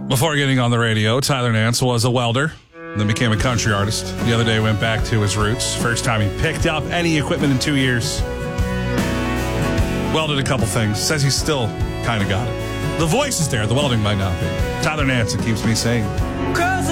Before getting on the radio, Tyler Nance was a welder, then became a country artist. The other day went back to his roots. First time he picked up any equipment in 2 years. Welded a couple things. Says he's still kind of got it. The voice is there. The welding might not be. Tyler Nance, it keeps me sane.